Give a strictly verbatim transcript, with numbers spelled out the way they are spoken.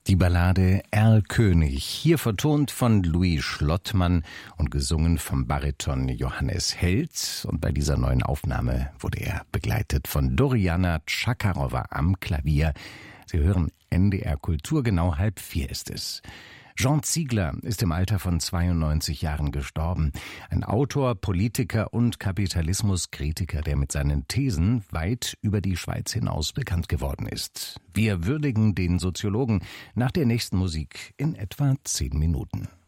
Die Ballade Erlkönig, hier vertont von Louis Schlottmann und gesungen vom Bariton Johannes Held. Und bei dieser neuen Aufnahme wurde er begleitet von Doriana Chakarova am Klavier. Sie hören N D R Kultur, genau halb vier ist es. Jean Ziegler ist im Alter von zweiundneunzig Jahren gestorben. Ein Autor, Politiker und Kapitalismuskritiker, der mit seinen Thesen weit über die Schweiz hinaus bekannt geworden ist. Wir würdigen den Soziologen nach der nächsten Musik in etwa zehn Minuten.